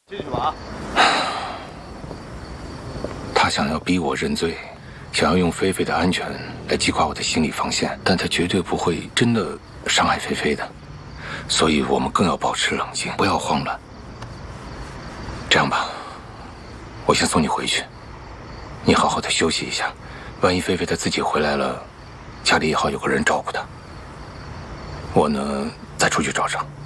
进去吧啊！ 他想要逼我认罪，想要用菲菲的安全来击垮我的心理防线，但他绝对不会真的伤害菲菲的。所以我们更要保持冷静，不要慌乱。这样吧，我先送你回去，你好好的休息一下。万一菲菲她自己回来了，家里也好有个人照顾她。我呢，再出去找找。